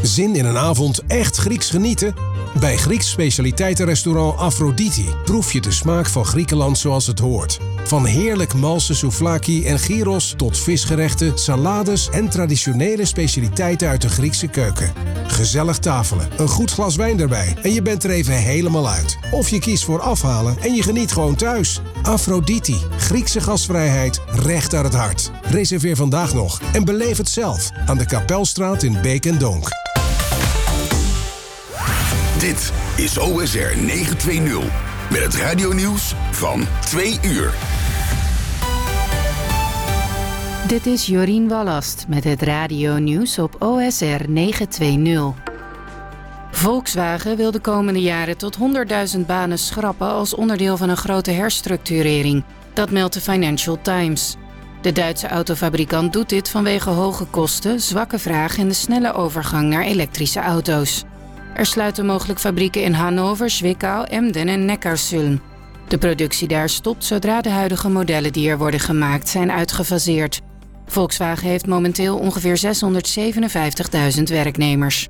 Zin in een avond echt Grieks genieten? Bij Grieks specialiteitenrestaurant Aphrodite proef je de smaak van Griekenland zoals het hoort. Van heerlijk malse souvlaki en gyros tot visgerechten, salades en traditionele specialiteiten uit de Griekse keuken. Gezellig tafelen, een goed glas wijn erbij en je bent er even helemaal uit. Of je kiest voor afhalen en je geniet gewoon thuis. Aphrodite, Griekse gastvrijheid, recht aan het hart. Reserveer vandaag nog en beleef het zelf aan de Kapelstraat in Beek en Donk. Dit is OSR 920 met het radionieuws van 2 uur. Dit is Jorien Wallast met het radionieuws op OSR 920. Volkswagen wil de komende jaren tot 100.000 banen schrappen als onderdeel van een grote herstructurering. Dat meldt de Financial Times. De Duitse autofabrikant doet dit vanwege hoge kosten, zwakke vraag en de snelle overgang naar elektrische auto's. Er sluiten mogelijk fabrieken in Hannover, Zwickau, Emden en Neckarsulm. De productie daar stopt zodra de huidige modellen die er worden gemaakt zijn uitgefaseerd. Volkswagen heeft momenteel ongeveer 657.000 werknemers.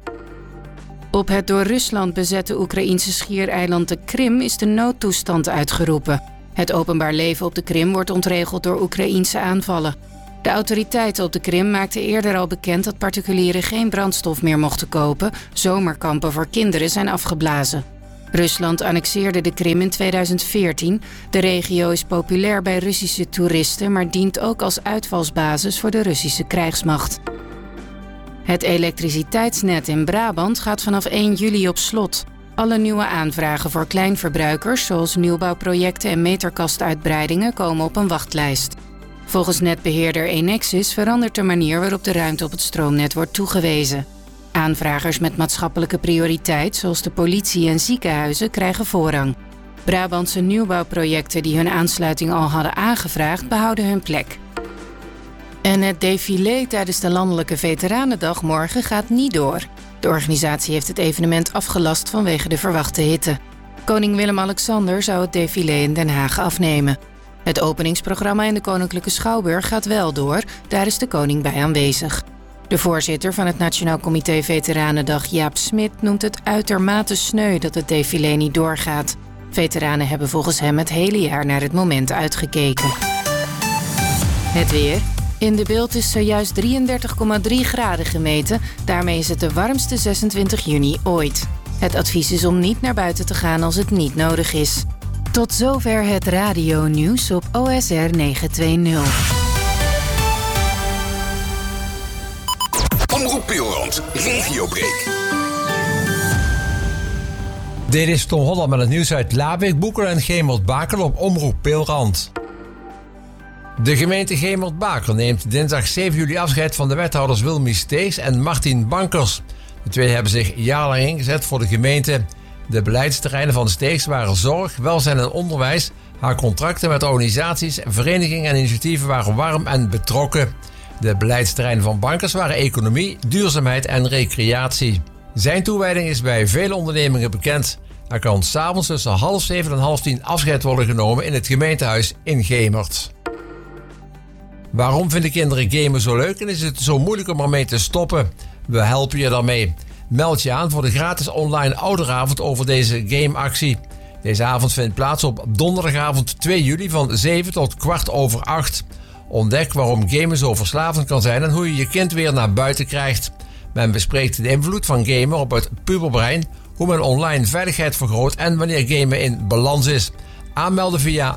Op het door Rusland bezette Oekraïense schiereiland de Krim is de noodtoestand uitgeroepen. Het openbaar leven op de Krim wordt ontregeld door Oekraïense aanvallen. De autoriteiten op de Krim maakten eerder al bekend dat particulieren geen brandstof meer mochten kopen. Zomerkampen voor kinderen zijn afgeblazen. Rusland annexeerde de Krim in 2014. De regio is populair bij Russische toeristen, maar dient ook als uitvalsbasis voor de Russische krijgsmacht. Het elektriciteitsnet in Brabant gaat vanaf 1 juli op slot. Alle nieuwe aanvragen voor kleinverbruikers, zoals nieuwbouwprojecten en meterkastuitbreidingen, komen op een wachtlijst. Volgens netbeheerder Enexis verandert de manier waarop de ruimte op het stroomnet wordt toegewezen. Aanvragers met maatschappelijke prioriteit, zoals de politie en ziekenhuizen, krijgen voorrang. Brabantse nieuwbouwprojecten die hun aansluiting al hadden aangevraagd, behouden hun plek. En het défilé tijdens de Landelijke Veteranendag morgen gaat niet door. De organisatie heeft het evenement afgelast vanwege de verwachte hitte. Koning Willem-Alexander zou het défilé in Den Haag afnemen. Het openingsprogramma in de Koninklijke Schouwburg gaat wel door, daar is de koning bij aanwezig. De voorzitter van het Nationaal Comité Veteranendag, Jaap Smit, noemt het uitermate sneu dat het défilé niet doorgaat. Veteranen hebben volgens hem het hele jaar naar het moment uitgekeken. Het weer. In de Beeld is zojuist 33,3 graden gemeten. Daarmee is het de warmste 26 juni ooit. Het advies is om niet naar buiten te gaan als het niet nodig is. Tot zover het radionieuws op OSR 920. Omroep Pilrand, Regiobreak. Dit is Tom Holland met het nieuws uit Labeek, Boekeren en Gemert-Bakel op Omroep Pilrand. De gemeente Gemert-Bakel neemt dinsdag 7 juli afscheid van de wethouders Wilmy Steegs en Martin Bankers. De twee hebben zich jarenlang ingezet voor de gemeente. De beleidsterreinen van Steegs waren zorg, welzijn en onderwijs. Haar contracten met organisaties, verenigingen en initiatieven waren warm en betrokken. De beleidsterreinen van Bankers waren economie, duurzaamheid en recreatie. Zijn toewijding is bij vele ondernemingen bekend. Er kan 's avonds tussen 6:30 en 9:30 afscheid worden genomen in het gemeentehuis in Gemert. Waarom vinden kinderen gamen zo leuk en is het zo moeilijk om ermee te stoppen? We helpen je daarmee. Meld je aan voor de gratis online ouderavond over deze gameactie. Deze avond vindt plaats op donderdagavond 2 juli van 7 tot 7:15. Ontdek waarom gamen zo verslavend kan zijn en hoe je je kind weer naar buiten krijgt. Men bespreekt de invloed van gamen op het puberbrein, hoe men online veiligheid vergroot en wanneer gamen in balans is. Aanmelden via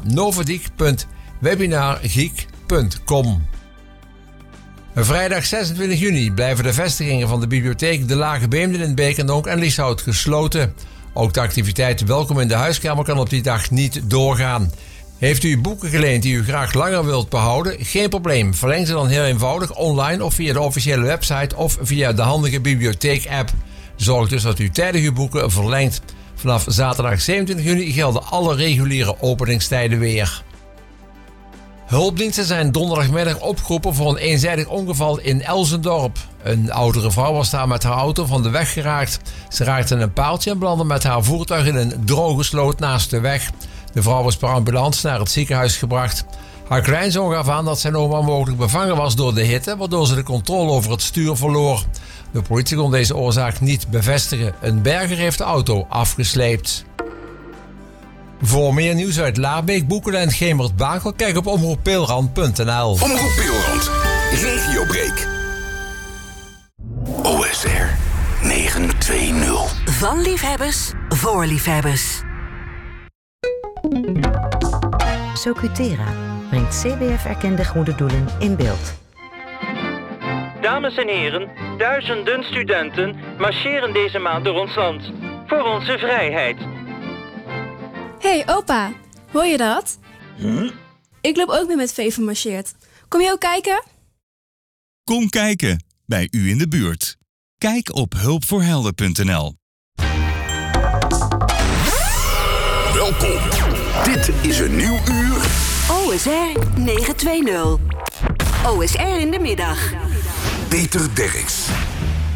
novadiek.webinargeek.com. Vrijdag 26 juni blijven de vestigingen van de bibliotheek De Lage Beemden in Beek en Donk en Lieshout gesloten. Ook de activiteit Welkom in de Huiskamer kan op die dag niet doorgaan. Heeft u boeken geleend die u graag langer wilt behouden? Geen probleem. Verleng ze dan heel eenvoudig online of via de officiële website of via de handige bibliotheek-app. Zorg dus dat u tijdig uw boeken verlengt. Vanaf zaterdag 27 juni gelden alle reguliere openingstijden weer. Hulpdiensten zijn donderdagmiddag opgeroepen voor een eenzijdig ongeval in Elsendorp. Een oudere vrouw was daar met haar auto van de weg geraakt. Ze raakte een paaltje en belandde met haar voertuig in een droge sloot naast de weg. De vrouw was per ambulance naar het ziekenhuis gebracht. Haar kleinzoon gaf aan dat zijn oma mogelijk bevangen was door de hitte, waardoor ze de controle over het stuur verloor. De politie kon deze oorzaak niet bevestigen. Een berger heeft de auto afgesleept. Voor meer nieuws uit Laarbeek, Boekelen en Gemert-Bakel, kijk op omroeppeelrand.nl. Omroep Peelrand, regiobreak. OSR 920. Van liefhebbers, voor liefhebbers. Socutera brengt CBF-erkende goede doelen in beeld. Dames en heren, duizenden studenten marcheren deze maand door ons land. Voor onze vrijheid. Hey opa, hoor je dat? Ik loop ook mee met V marcheert. Kom je ook kijken? Kom kijken, bij u in de buurt. Kijk op hulpvoorhelden.nl. Welkom. Dit is een nieuw uur. OSR 920. OSR in de middag. Peter Derks.